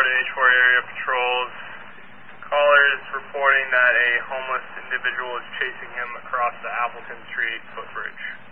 to H4 area patrols. Caller is reporting that a homeless individual is chasing him across the Appleton Street footbridge.